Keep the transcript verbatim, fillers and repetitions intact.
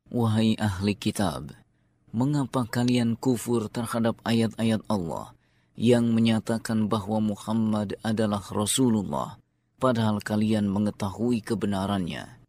Wahai ahli kitab, mengapa kalian kufur terhadap ayat-ayat Allah yang menyatakan bahwa Muhammad adalah Rasulullah, padahal kalian mengetahui kebenarannya?